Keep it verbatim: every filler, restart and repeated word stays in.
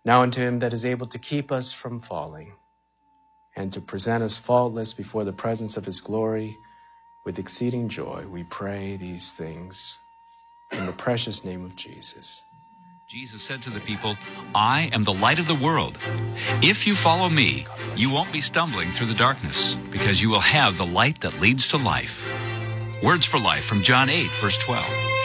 Now unto him that is able to keep us from falling, and to present us faultless before the presence of his glory with exceeding joy, we pray these things in the precious name of Jesus. Jesus said to the people, I am the light of the world. If you follow me, you won't be stumbling through the darkness, because you will have the light that leads to life. Words for Life from John eight, verse twelve.